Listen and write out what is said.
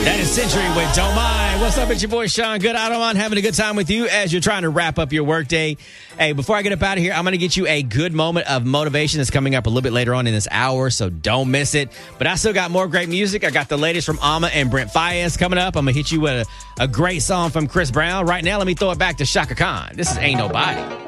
That is Century with Don't Mind. What's up? It's your boy Sean Good. I don't mind having a good time with you as you're trying to wrap up your workday. Hey, before I get up out of here, I'm going to get you a good moment of motivation that's coming up a little bit later on in this hour, so don't miss it. But I still got more great music. I got the latest from Amma and Brent Faiyaz coming up. I'm going to hit you with a great song from Chris Brown. Right now, let me throw it back to Shaka Khan. This is Ain't Nobody.